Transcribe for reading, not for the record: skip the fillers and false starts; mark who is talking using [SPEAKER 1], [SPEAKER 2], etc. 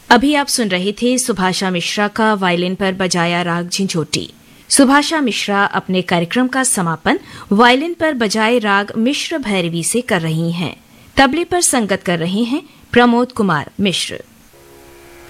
[SPEAKER 1] अभी आप सुन रहे थे सुभाषा मिश्रा का वायलिन पर बजाया राग झिंझोटी। सुभाषा मिश्रा अपने कार्यक्रम का समापन वायलिन पर बजाए राग मिश्र भैरवी से कर रही हैं। तबले पर संगत कर रहे हैं प्रमोद कुमार मिश्र।